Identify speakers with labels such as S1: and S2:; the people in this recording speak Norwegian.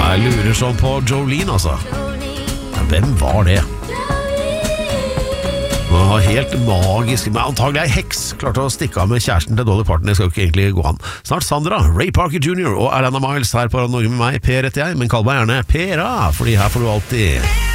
S1: Jeg lurer sånn på Jolene, altså. Ja, hvem var det? Helt magisk, men antagelig en heks klarte å stikke av med kjæresten til Dolly Parton. Det skal jo ikke egentlig gå an. Snart Sandra, Ray Parker Jr. og Alana Miles her på Norge med meg. Per heter jeg, men kall meg gjerne Pera, fordi her får du alltid